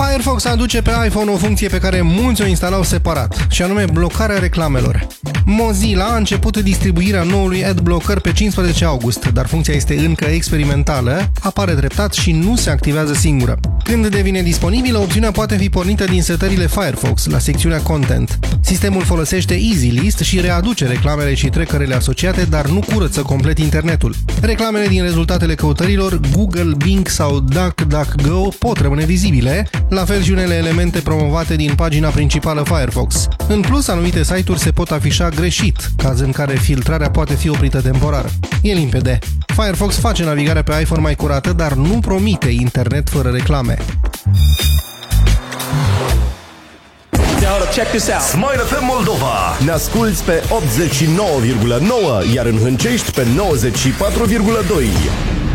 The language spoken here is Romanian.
Firefox aduce pe iPhone o funcție pe care mulți o instalau separat, și anume blocarea reclamelor. Mozilla a început distribuirea noului AdBlocker pe 15 august, dar funcția este încă experimentală, apare treptat și nu se activează singură. Când devine disponibilă, opțiunea poate fi pornită din setările Firefox, la secțiunea Content. Sistemul folosește EasyList și readuce reclamele și trackerele asociate, dar nu curăță complet internetul. Reclamele din rezultatele căutărilor Google, Bing sau DuckDuckGo pot rămâne vizibile, la fel și unele elemente promovate din pagina principală Firefox. În plus, anumite site-uri se pot afișa greșit, caz în care filtrarea poate fi oprită temporar. E limpede. Firefox face navigarea pe iPhone mai curată, dar nu promite internet fără reclame. Check this out. Smile FM Moldova. Ne asculți pe 89,9, iar în Hâncești pe 94,2.